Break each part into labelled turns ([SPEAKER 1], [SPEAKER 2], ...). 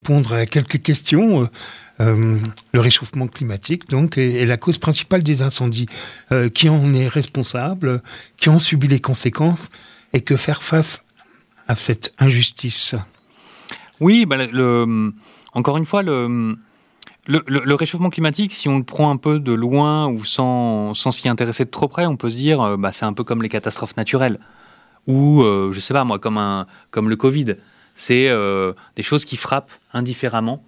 [SPEAKER 1] Répondre à quelques questions. Le réchauffement climatique, donc, est la cause principale des incendies. Qui en est responsable? Qui en subit les conséquences? Et que faire face à cette injustice?
[SPEAKER 2] Oui, encore une fois, le réchauffement climatique, si on le prend un peu de loin ou sans s'y intéresser de trop près, on peut se dire, c'est un peu comme les catastrophes naturelles. Ou, je sais pas moi, comme le Covid. C'est des choses qui frappent indifféremment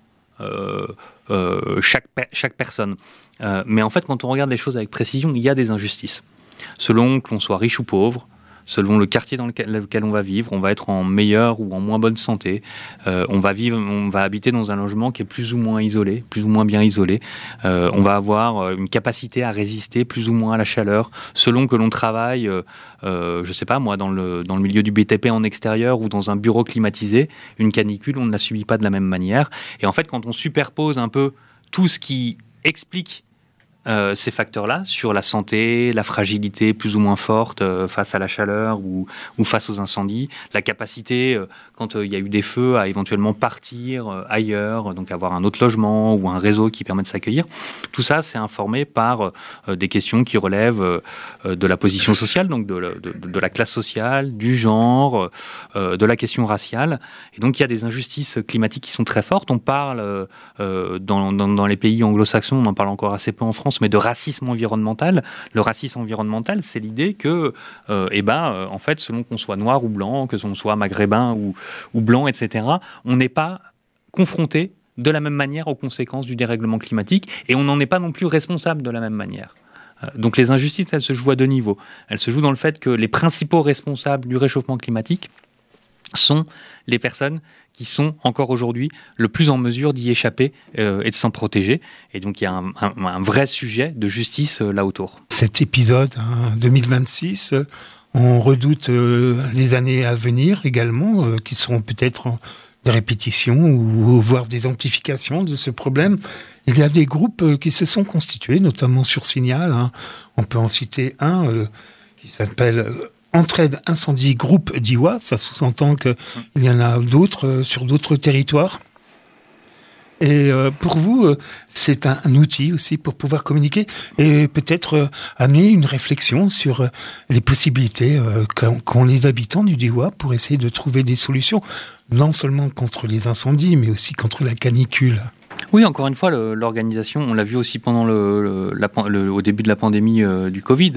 [SPEAKER 2] chaque personne. Mais en fait, quand on regarde les choses avec précision, il y a des injustices. Selon que l'on soit riche ou pauvre, selon le quartier dans lequel on va vivre, on va être en meilleure ou en moins bonne santé. On va habiter dans un logement qui est plus ou moins isolé, plus ou moins bien isolé. On va avoir une capacité à résister plus ou moins à la chaleur, selon que l'on travaille, je sais pas moi, dans le milieu du BTP en extérieur ou dans un bureau climatisé. Une canicule, on ne la subit pas de la même manière. Et en fait, quand on superpose un peu tout ce qui explique ces facteurs-là sur la santé, la fragilité plus ou moins forte face à la chaleur ou face aux incendies, la capacité, quand il y a eu des feux, à éventuellement partir ailleurs, donc avoir un autre logement ou un réseau qui permet de s'accueillir. Tout ça, c'est informé par des questions qui relèvent de la position sociale, donc de la classe sociale, du genre, de la question raciale. Et donc, il y a des injustices climatiques qui sont très fortes. On parle, dans les pays anglo-saxons, on en parle encore assez peu en France, mais de racisme environnemental. Le racisme environnemental, c'est l'idée que, en fait, selon qu'on soit noir ou blanc, que l'on soit maghrébin ou blanc, etc., on n'est pas confronté de la même manière aux conséquences du dérèglement climatique et on n'en est pas non plus responsable de la même manière. Donc les injustices, elles se jouent à deux niveaux. Elles se jouent dans le fait que les principaux responsables du réchauffement climatique sont les personnes qui sont encore aujourd'hui le plus en mesure d'y échapper et de s'en protéger. Et donc il y a un vrai sujet de justice là autour.
[SPEAKER 1] Cet épisode, 2026, on redoute les années à venir également, qui seront peut-être des répétitions ou voire des amplifications de ce problème. Il y a des groupes qui se sont constitués, notamment sur Signal. On peut en citer un qui s'appelle Entraide Incendie Groupe Diois. Ça sous-entend qu'il y en a d'autres sur d'autres territoires. Et pour vous, c'est un outil aussi pour pouvoir communiquer et peut-être amener une réflexion sur les possibilités qu'ont les habitants du Diois pour essayer de trouver des solutions, non seulement contre les incendies, mais aussi contre la canicule.
[SPEAKER 2] Oui, encore une fois, l'organisation, on l'a vu aussi pendant au début de la pandémie du Covid,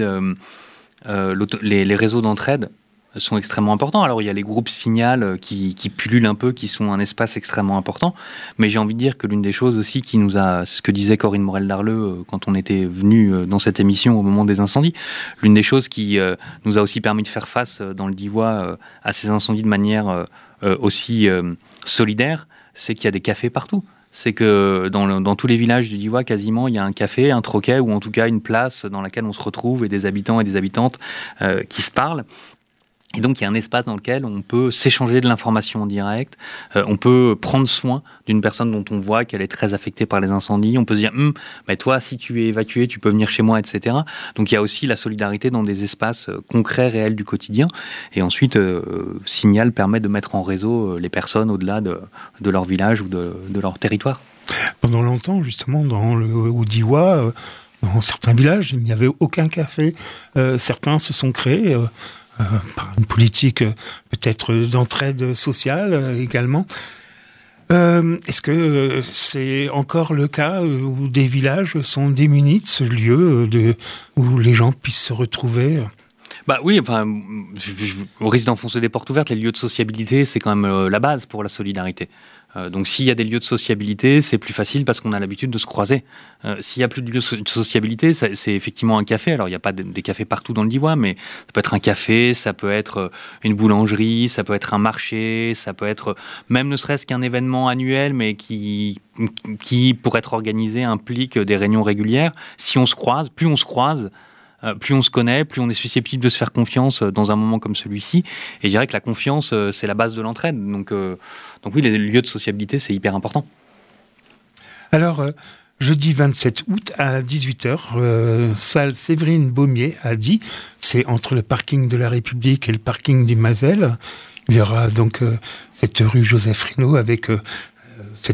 [SPEAKER 2] les réseaux d'entraide sont extrêmement importants. Alors, il y a les groupes Signal qui pullulent un peu, qui sont un espace extrêmement important. Mais j'ai envie de dire que l'une des choses aussi qui nous a... C'est ce que disait Corinne Morel-Darleux quand on était venu dans cette émission au moment des incendies. L'une des choses qui nous a aussi permis de faire face dans le Diois à ces incendies de manière aussi solidaire, c'est qu'il y a des cafés partout. C'est que dans tous les villages du Diois, quasiment, il y a un café, un troquet, ou en tout cas une place dans laquelle on se retrouve et des habitants et des habitantes qui se parlent. Et donc, il y a un espace dans lequel on peut s'échanger de l'information en direct, on peut prendre soin d'une personne dont on voit qu'elle est très affectée par les incendies, on peut se dire « toi, si tu es évacué, tu peux venir chez moi, etc. » Donc, il y a aussi la solidarité dans des espaces concrets, réels du quotidien. Et ensuite, Signal permet de mettre en réseau les personnes au-delà de leur village ou de leur territoire.
[SPEAKER 1] Pendant longtemps, justement, au Diois, dans certains villages, il n'y avait aucun café. Certains se sont créés... par une politique peut-être d'entraide sociale également. Est-ce que c'est encore le cas où des villages sont démunis de ce lieu où les gens puissent se retrouver ?
[SPEAKER 2] Oui, au risque d'enfoncer des portes ouvertes, les lieux de sociabilité, c'est quand même la base pour la solidarité. Donc s'il y a des lieux de sociabilité, c'est plus facile parce qu'on a l'habitude de se croiser. S'il n'y a plus de lieux de sociabilité, c'est effectivement un café. Alors il n'y a pas des cafés partout dans le Diois, mais ça peut être un café, ça peut être une boulangerie, ça peut être un marché, ça peut être même ne serait-ce qu'un événement annuel, mais qui pour être organisé implique des réunions régulières. Si on se croise, plus on se croise, plus on se connaît, plus on est susceptible de se faire confiance dans un moment comme celui-ci. Et je dirais que la confiance, c'est la base de l'entraide. Donc oui, les lieux de sociabilité, c'est hyper important.
[SPEAKER 1] Alors, jeudi 27 août à 18h, salle Séverine Baumier à Die, c'est entre le parking de la République et le parking du Mazel. Il y aura donc cette rue Joseph Rinaud avec